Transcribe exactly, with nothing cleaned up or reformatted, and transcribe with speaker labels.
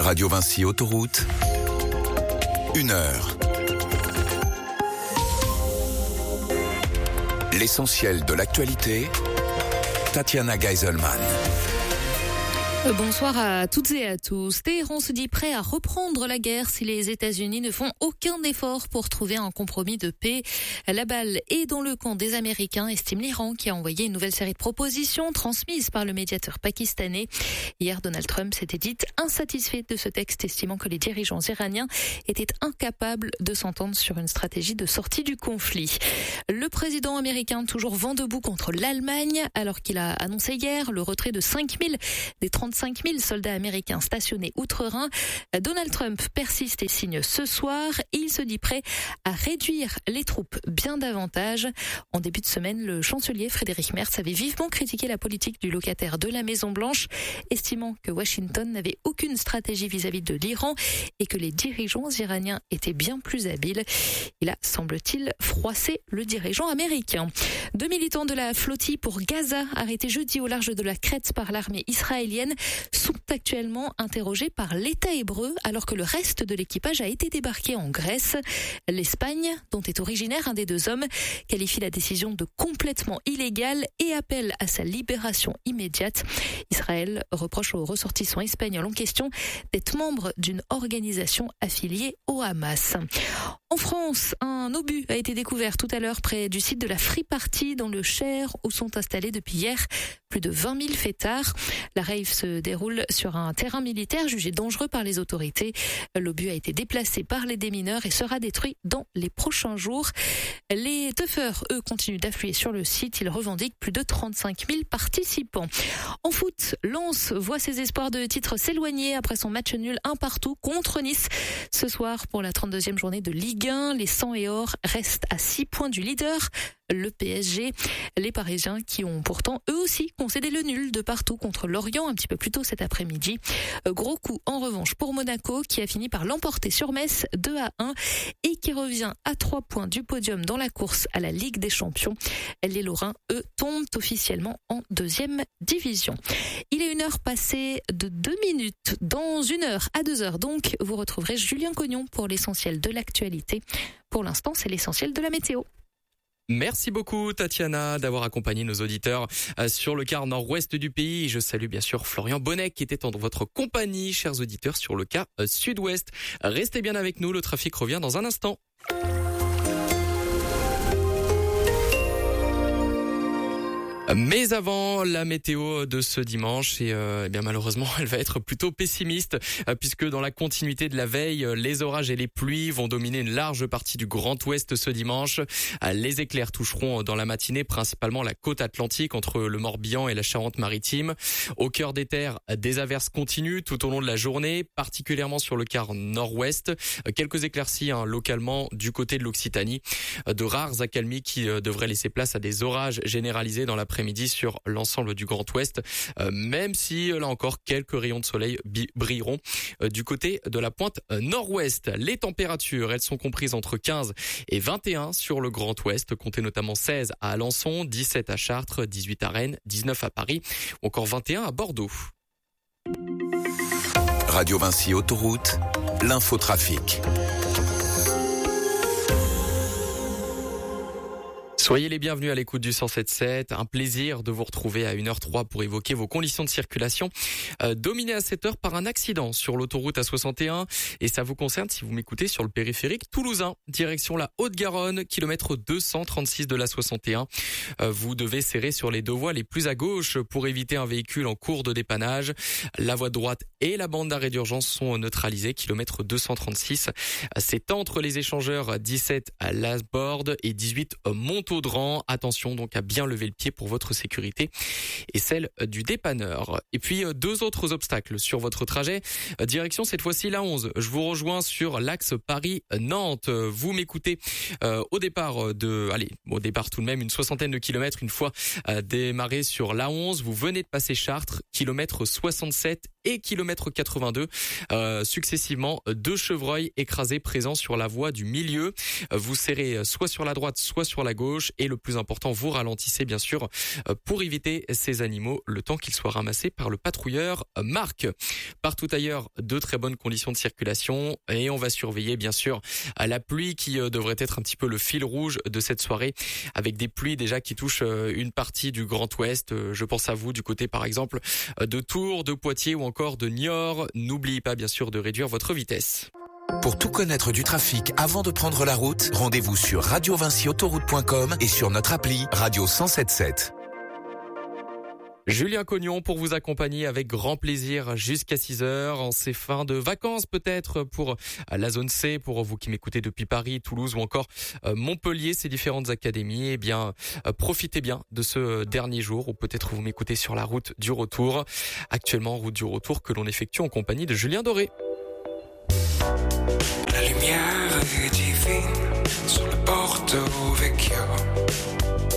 Speaker 1: Radio Vinci Autoroute, une heure. L'essentiel de l'actualité, Tatiana Geiselman.
Speaker 2: Bonsoir à toutes et à tous. Téhéran se dit prêt à reprendre la guerre si les États-Unis ne font aucun effort pour trouver un compromis de paix. La balle est dans le camp des Américains, estime l'Iran, qui a envoyé une nouvelle série de propositions transmises par le médiateur pakistanais. Hier, Donald Trump s'était dit insatisfait de ce texte, estimant que les dirigeants iraniens étaient incapables de s'entendre sur une stratégie de sortie du conflit. Le président américain toujours vent debout contre l'Allemagne, alors qu'il a annoncé hier le retrait de cinq mille des trente-cinq mille soldats américains stationnés outre-Rhin. Donald Trump persiste et signe ce soir. Il se dit prêt à réduire les troupes bien davantage. En début de semaine, le chancelier Frédéric Merz avait vivement critiqué la politique du locataire de la Maison-Blanche, estimant que Washington n'avait aucune stratégie vis-à-vis de l'Iran et que les dirigeants iraniens étaient bien plus habiles. Il a, semble-t-il, froissé le dirigeant américain. Deux militants de la flottille pour Gaza, arrêtés jeudi au large de la Crète par l'armée israélienne, sont actuellement interrogés par l'État hébreu alors que le reste de l'équipage a été débarqué en Grèce. L'Espagne, dont est originaire un des deux hommes, qualifie la décision de complètement illégale et appelle à sa libération immédiate. Israël reproche aux ressortissants espagnols en question d'être membres d'une organisation affiliée au Hamas. En France, un obus a été découvert tout à l'heure près du site de la Free Party dans le Cher où sont installés depuis hier plus de vingt mille fêtards. La rave se déroule sur un terrain militaire jugé dangereux par les autorités. L'obus a été déplacé par les démineurs et sera détruit dans les prochains jours. Les teufeurs, eux, continuent d'affluer sur le site. Ils revendiquent plus de trente-cinq mille participants. En foot, Lens voit ses espoirs de titre s'éloigner après son match nul un partout contre Nice. Ce soir, pour la trente-deuxième journée de Ligue un, les sang et or restent à six points du leader, le P S G. Les Parisiens qui ont pourtant eux aussi concédé le nul de partout contre Lorient un petit peu plus tôt cet après-midi. Gros coup en revanche pour Monaco qui a fini par l'emporter sur Metz deux à un et qui revient à trois points du podium dans la course à la Ligue des Champions. Les Lorrains, eux, tombent officiellement en deuxième division. Il est une heure passée de deux minutes. Dans une heure à deux heures donc, vous retrouverez Julien Cognon pour l'essentiel de l'actualité. Pour l'instant, c'est l'essentiel de la météo.
Speaker 3: Merci beaucoup Tatiana d'avoir accompagné nos auditeurs sur le quart nord-ouest du pays. Je salue bien sûr Florian Bonnet qui était en votre compagnie, chers auditeurs, sur le quart sud-ouest. Restez bien avec nous, le trafic revient dans un instant. Mais avant, la météo de ce dimanche, et euh, eh bien malheureusement, elle va être plutôt pessimiste, euh, puisque dans la continuité de la veille, les orages et les pluies vont dominer une large partie du Grand Ouest ce dimanche. Euh, les éclairs toucheront dans la matinée principalement la côte atlantique entre le Morbihan et la Charente-Maritime. Au cœur des terres, des averses continuent tout au long de la journée, particulièrement sur le quart nord-ouest. Euh, quelques éclaircies hein, localement du côté de l'Occitanie. Euh, de rares accalmies qui euh, devraient laisser place à des orages généralisés dans l'après-midi sur l'ensemble du Grand Ouest, euh, même si là encore quelques rayons de soleil bi- brilleront euh, du côté de la pointe euh, nord-ouest. Les températures, elles sont comprises entre quinze et vingt et un sur le Grand Ouest, comptez notamment seize à Alençon, dix-sept à Chartres, dix-huit à Rennes, dix-neuf à Paris, ou encore vingt et un à Bordeaux.
Speaker 1: Radio Vinci Autoroute, l'infotrafic.
Speaker 3: Soyez les bienvenus à l'écoute du cent sept sept. Un plaisir de vous retrouver à une heure trois pour évoquer vos conditions de circulation. Euh, dominées à cette heure par un accident sur l'autoroute A soixante et un. Et ça vous concerne si vous m'écoutez sur le périphérique toulousain. Direction la Haute-Garonne, kilomètre deux cent trente-six de l'A soixante et un. Euh, vous devez serrer sur les deux voies les plus à gauche pour éviter un véhicule en cours de dépannage. La voie de droite et la bande d'arrêt d'urgence sont neutralisées. Kilomètre deux cent trente-six. C'est entre les échangeurs dix-sept à Lasborde et dix-huit Montaudran. Attention donc à bien lever le pied pour votre sécurité et celle du dépanneur. Et puis deux autres obstacles sur votre trajet. Direction cette fois-ci la onze. Je vous rejoins sur l'axe Paris-Nantes. Vous m'écoutez euh, au départ de, allez, au départ tout de même une soixantaine de kilomètres une fois euh, démarré sur la onze. Vous venez de passer Chartres, kilomètre soixante-sept et kilomètre quatre-vingt-deux, euh, successivement deux chevreuils écrasés présents sur la voie du milieu. Vous serrez soit sur la droite, soit sur la gauche. gauche et le plus important, vous ralentissez bien sûr pour éviter ces animaux le temps qu'ils soient ramassés par le patrouilleur Marc. Partout ailleurs, de très bonnes conditions de circulation et on va surveiller bien sûr la pluie qui devrait être un petit peu le fil rouge de cette soirée avec des pluies déjà qui touchent une partie du Grand Ouest. Je pense à vous du côté par exemple de Tours, de Poitiers ou encore de Niort. N'oubliez pas bien sûr de réduire votre vitesse.
Speaker 1: Pour tout connaître du trafic avant de prendre la route, rendez-vous sur radio vinci autoroute point com et sur notre appli Radio cent sept sept.
Speaker 3: Julien Cognon pour vous accompagner avec grand plaisir jusqu'à six heures en ces fins de vacances peut-être pour la zone C, pour vous qui m'écoutez depuis Paris, Toulouse ou encore Montpellier, ces différentes académies. Eh bien, profitez bien de ce dernier jour ou peut-être vous m'écoutez sur la route du retour. Actuellement, route du retour que l'on effectue en compagnie de Julien Doré.